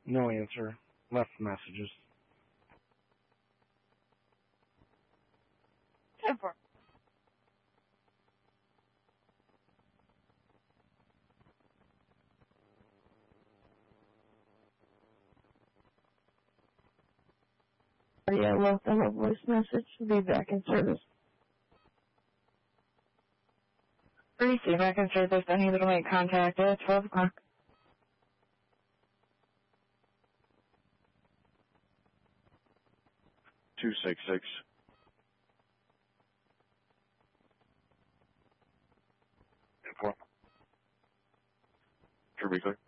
No answer. Left messages. 10-4. Yeah, left them a voice message. Be back in service. Receive back in service. Unable to make contact at 12 o'clock. 266. Four. Kirby clear.